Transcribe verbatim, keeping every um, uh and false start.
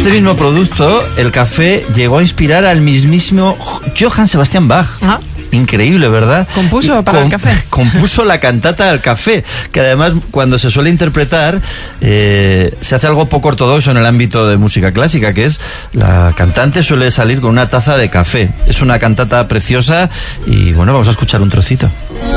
este mismo producto, el café, llegó a inspirar al mismísimo Johann Sebastian Bach. Ah. Increíble, ¿verdad? Compuso Y para com- el café. Compuso la cantata del café, que además cuando se suele interpretar eh, se hace algo poco ortodoxo en el ámbito de música clásica, que es la cantante suele salir con una taza de café. Es una cantata preciosa y bueno, vamos a escuchar un trocito.